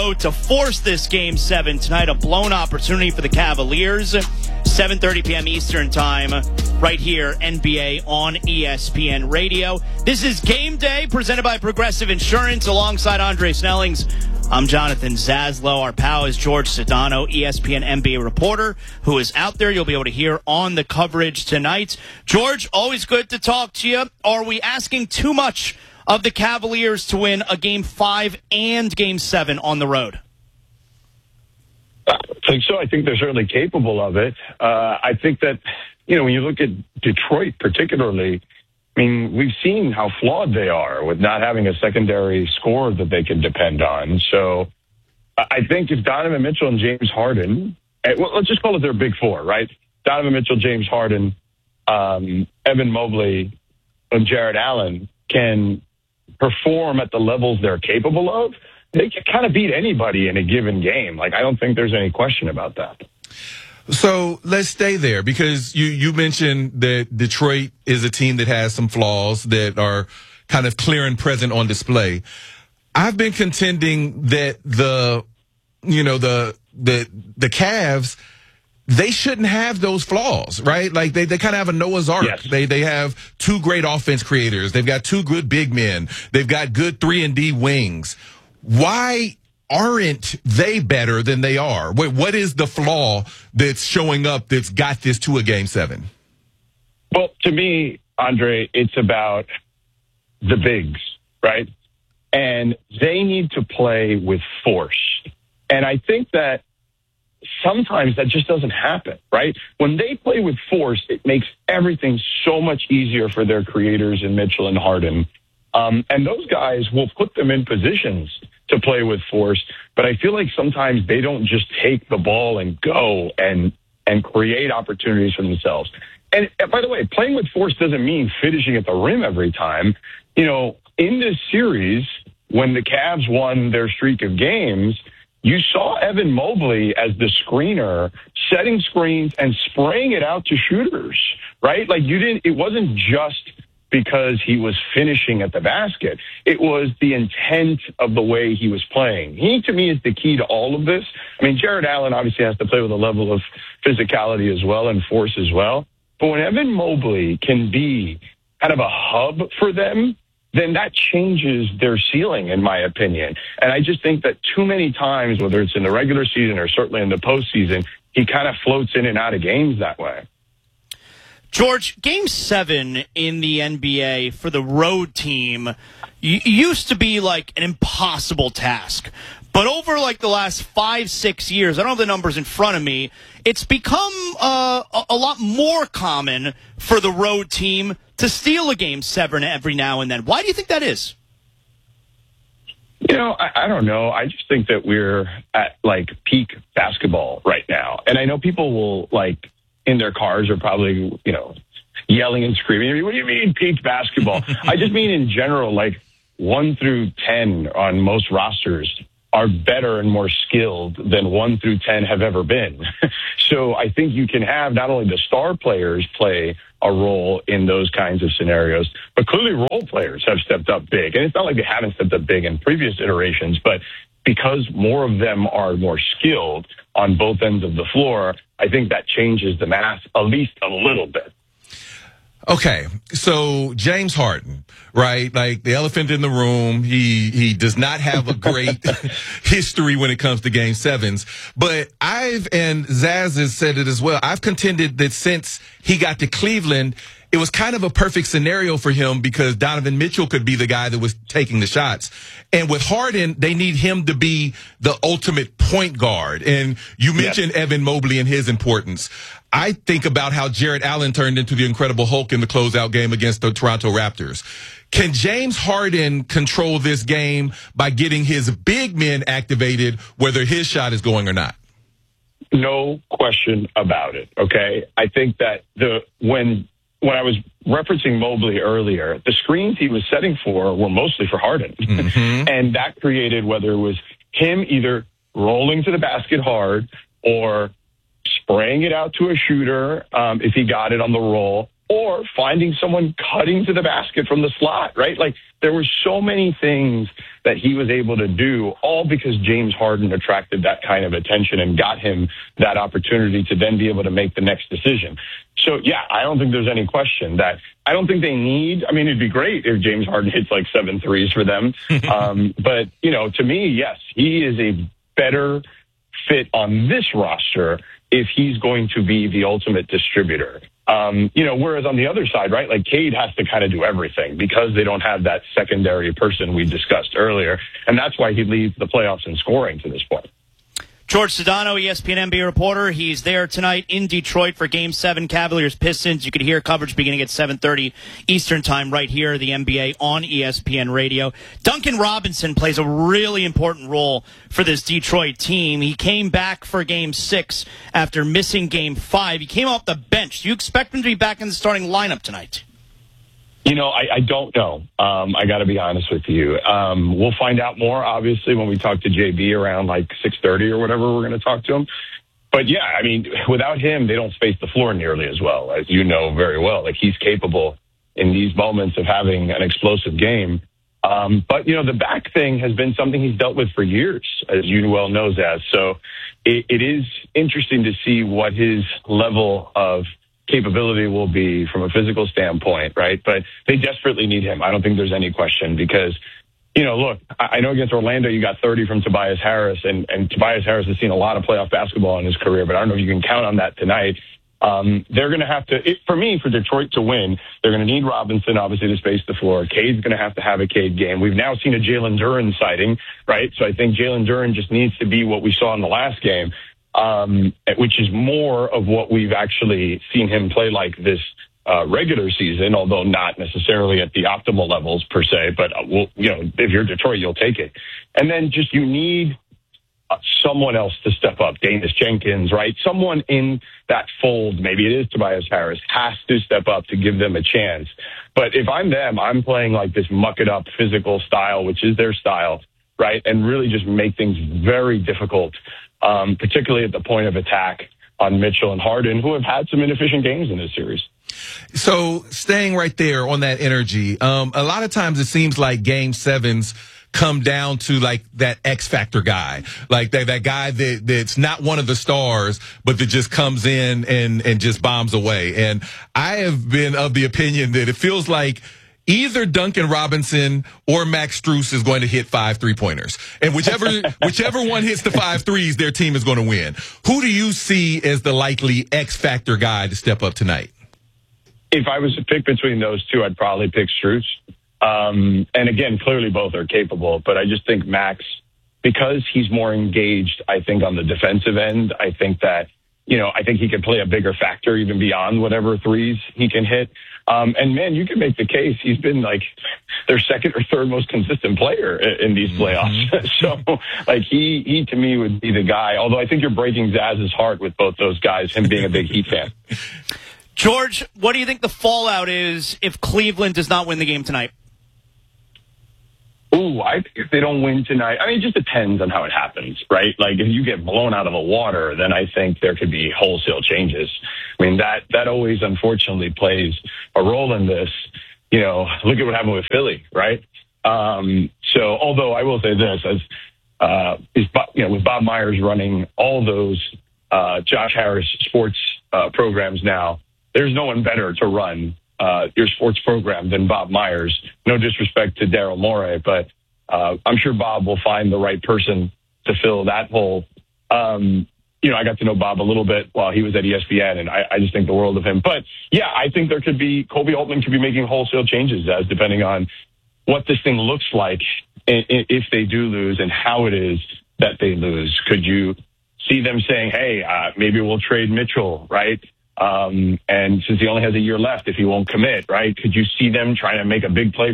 road to force this Game 7 tonight. A blown opportunity for the Cavaliers. 7:30 p.m. Eastern Time, right here, NBA on ESPN Radio. This is Game Day, presented by Progressive Insurance, alongside Andre Snellings. I'm Jonathan Zaslow. Our pal is George Sedano, ESPN NBA reporter, who is out there. You'll be able to hear on the coverage tonight. George, always good to talk to you. Are we asking too much of the Cavaliers to win a Game 5 and Game 7 on the road? I think so. I think they're certainly capable of it. I think that, when you look at Detroit particularly, I mean, we've seen how flawed they are with not having a secondary scorer that they can depend on. So I think if Donovan Mitchell and James Harden, let's just call it their big four, right? Donovan Mitchell, James Harden, Evan Mobley, and Jared Allen can perform at the levels they're capable of, they can kind of beat anybody in a given game. I don't think there's any question about that. So let's stay there, because you mentioned that Detroit is a team that has some flaws that are kind of clear and present on display. I've been contending that the Cavs, they shouldn't have those flaws, right? They kind of have a Noah's Ark. Yes. They have two great offense creators. They've got two good big men. They've got good 3-and-D wings. Why aren't they better than they are? What is the flaw that's showing up that's got this to a Game 7? Well, to me, Andre, it's about the bigs, right? And they need to play with force. And I think that sometimes that just doesn't happen, right? When they play with force, it makes everything so much easier for their creators in Mitchell and Harden. And those guys will put them in positions to play with force. But I feel like sometimes they don't just take the ball and go and create opportunities for themselves. And by the way, playing with force doesn't mean finishing at the rim every time. In this series, when the Cavs won their streak of games, you saw Evan Mobley as the screener, setting screens and spraying it out to shooters, right? It wasn't just because he was finishing at the basket. It was the intent of the way he was playing. He, to me, is the key to all of this. I mean, Jared Allen obviously has to play with a level of physicality as well and force as well. But when Evan Mobley can be kind of a hub for them, then that changes their ceiling, in my opinion. And I just think that too many times, whether it's in the regular season or certainly in the postseason, he kind of floats in and out of games that way. George, Game 7 in the NBA for the road team used to be an impossible task. But over the last 5-6 years, I don't have the numbers in front of me, it's become a lot more common for the road team to steal a Game 7 every now and then. Why do you think that is? I don't know. I just think that we're at peak basketball right now. And I know people will in their cars are probably, yelling and screaming. What do you mean peak basketball? I just mean in general, 1 through 10 on most rosters are better and more skilled than 1 through 10 have ever been. So I think you can have not only the star players play a role in those kinds of scenarios, but clearly role players have stepped up big. And it's not like they haven't stepped up big in previous iterations, but because more of them are more skilled on both ends of the floor, I think that changes the math at least a little bit. Okay, so James Harden, right? The elephant in the room. He does not have a great history when it comes to Game 7s. But and Zaz has said it as well, I've contended that since he got to Cleveland, it was kind of a perfect scenario for him because Donovan Mitchell could be the guy that was taking the shots. And with Harden, they need him to be the ultimate point guard. And you mentioned Evan Mobley and his importance. I think about how Jared Allen turned into the Incredible Hulk in the closeout game against the Toronto Raptors. Can James Harden control this game by getting his big men activated, whether his shot is going or not? No question about it, okay? I think that when I was referencing Mobley earlier, the screens he was setting for were mostly for Harden. Mm-hmm. And that created, whether it was him either rolling to the basket hard or spraying it out to a shooter if he got it on the roll, or finding someone cutting to the basket from the slot, right? Like, there were so many things that he was able to do, all because James Harden attracted that kind of attention and got him that opportunity to then be able to make the next decision. So, yeah, I don't think there's any question that I don't think they need. I mean, it'd be great if James Harden hits like 7 threes for them. But, you know, to me, yes, he is a better fit on this roster if he's going to be the ultimate distributor. You know, whereas on the other side, right, like Cade has to kind of do everything because they don't have that secondary person we discussed earlier. And that's why he leads the playoffs in scoring to this point. George Sedano, ESPN NBA reporter. He's there tonight in Detroit for Game 7, Cavaliers-Pistons. You can hear coverage beginning at 7:30 Eastern Time right here, the NBA on ESPN Radio. Duncan Robinson plays a really important role for this Detroit team. He came back for Game 6 after missing Game 5. He came off the bench. Do you expect him to be back in the starting lineup tonight? You know, I don't know. I got to be honest with you. We'll find out more, obviously, when we talk to JB around like 6:30 or whatever we're going to talk to him. But, yeah, I mean, without him, they don't space the floor nearly as well, as you know very well. Like, he's capable in these moments of having an explosive game. But, you know, the back thing has been something he's dealt with for years, as you well know, Zaz. So it is interesting to see what his level of capability will be from a physical standpoint, right? But they desperately need him. I don't think there's any question because, you know, look, I know against Orlando you got 30 from Tobias Harris, and Tobias Harris has seen a lot of playoff basketball in his career, but I don't know if you can count on that tonight. They're going to have to, for Detroit to win, they're going to need Robinson, obviously, to space the floor. Cade's going to have a Cade game. We've now seen a Jalen Duren sighting, right? So I think Jalen Duren just needs to be what we saw in the last game. Which is more of what we've actually seen him play like this regular season, although not necessarily at the optimal levels per se. But you know, if you're Detroit, you'll take it. And then just you need someone else to step up. Danis Jenkins, right? Someone in that fold. Maybe it is Tobias Harris has to step up to give them a chance. But if I'm them, I'm playing like this muck it up physical style, which is their style, right? And really just make things very difficult. Particularly at the point of attack on Mitchell and Harden, who have had some inefficient games in this series. So staying right there on that energy, a lot of times it seems like Game 7s come down to like that X factor guy, like that guy that's not one of the stars, but that just comes in and just bombs away. And I have been of the opinion that it feels like either Duncan Robinson or Max Strus is going to hit 5 3-pointers. And whichever one hits the 5 threes, their team is going to win. Who do you see as the likely X factor guy to step up tonight? If I was to pick between those two, I'd probably pick Strus. And again, clearly both are capable, but I just think Max, because he's more engaged, I think on the defensive end, I think that, you know, I think he can play a bigger factor even beyond whatever threes he can hit. And man, you can make the case he's been like their second or third most consistent player in these playoffs. So like he to me would be the guy, although I think you're breaking Zaz's heart with both those guys, him being a big Heat fan. George, what do you think the fallout is if Cleveland does not win the game tonight? Ooh, I think if they don't win tonight, I mean, it just depends on how it happens, right? Like, if you get blown out of the water, then I think there could be wholesale changes. I mean, that always, unfortunately, plays a role in this. You know, look at what happened with Philly, right? So, although I will say this, with Bob Myers running all those Josh Harris sports programs now, there's no one better to run your sports program than Bob Myers. No disrespect to Daryl Morey, but I'm sure Bob will find the right person to fill that hole. I got to know Bob a little bit while he was at ESPN, and I just think the world of him. But, yeah, I think there could be – Kobe Altman could be making wholesale changes as depending on what this thing looks like if they do lose and how it is that they lose. Could you see them saying, hey, maybe we'll trade Mitchell, right? And since he only has a year left, if he won't commit, right, could you see them trying to make a big play